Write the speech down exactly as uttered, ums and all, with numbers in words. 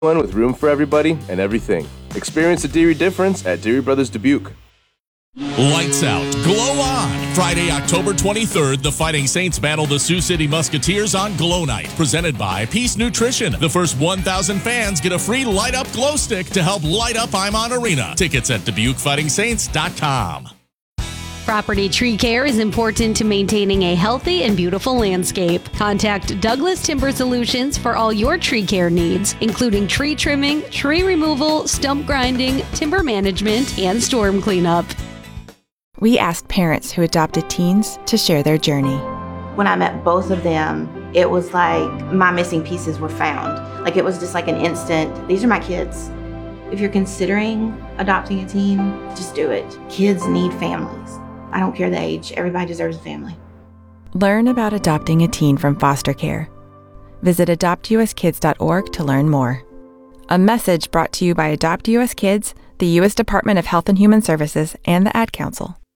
One with room for everybody and everything. Experience the Deary difference at Deary Brothers Dubuque. Lights out, glow on. Friday, October twenty-third, the Fighting Saints battle the Sioux City Musketeers on Glow Night, presented by Peace Nutrition. The first one thousand fans get a free light up glow stick to help light up Imon Arena. Tickets at Dubuque Fighting Saints dot com. Property tree care is important to maintaining a healthy and beautiful landscape. Contact Douglas Timber Solutions for all your tree care needs, including tree trimming, tree removal, stump grinding, timber management, and storm cleanup. We asked parents who adopted teens to share their journey. When I met both of them, it was like my missing pieces were found. Like it was just like an instant, these are my kids. If you're considering adopting a teen, just do it. Kids need families. I don't care the age, everybody deserves a family. Learn about adopting a teen from foster care. Visit adopt u s kids dot org to learn more. A message brought to you by Adopt U S Kids, the U S Department of Health and Human Services, and the Ad Council.